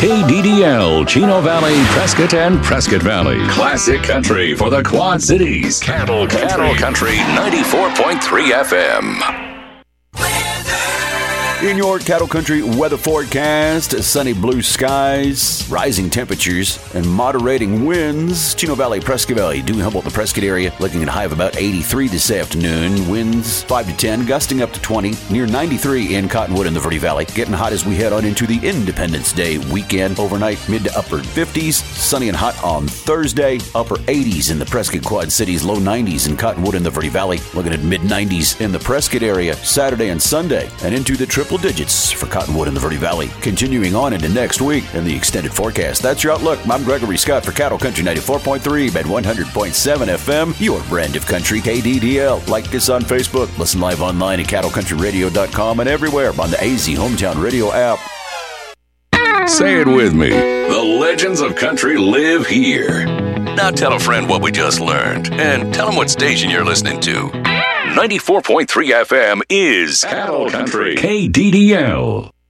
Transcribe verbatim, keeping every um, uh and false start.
K D D L, Chino Valley, Prescott, and Prescott Valley. Classic country for the Quad Cities. Cattle Country. Cattle Country ninety-four point three F M. In your Cattle Country weather forecast, sunny blue skies, rising temperatures, and moderating winds. Chino Valley, Prescott Valley, Dewey, Humboldt, the Prescott area, looking at a high of about eighty-three this afternoon. Winds five to ten, gusting up to twenty, near ninety-three in Cottonwood and the Verde Valley. Getting hot as we head on into the Independence Day weekend. Overnight, mid to upper fifties, sunny and hot on Thursday, upper eighties in the Prescott Quad Cities, low nineties in Cottonwood and the Verde Valley. Looking at mid nineties in the Prescott area Saturday and Sunday, and into the triple digits for Cottonwood and the Verde Valley. Continuing on into next week in the extended forecast. That's your outlook. I'm Gregory Scott for Cattle Country ninety-four point three at one hundred point seven F M, your brand of country, K D D L. Like us on Facebook. Listen live online at cattle country radio dot com and everywhere on the A Z Hometown Radio app. Say it with me. The legends of country live here. Now tell a friend what we just learned, and tell them what station you're listening to. ninety-four point three F M is Cattle Country, K D D L.